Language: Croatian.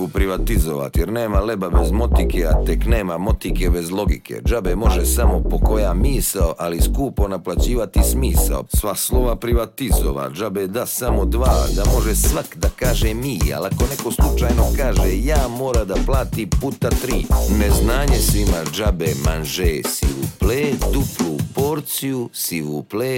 politiku privatizovat, jer nema leba bez motike, a tek nema motike bez logike. Džabe može samo po koja misao, ali skupo naplaćivati smisao. Sva slova privatizovat, džabe da samo dva, da može svak da kaže mi, ali ako neko slučajno kaže ja, mora da plati puta 3. Neznanje svima džabe, manže, s'il vous plaît, duplu porciju, s'il vous plaît.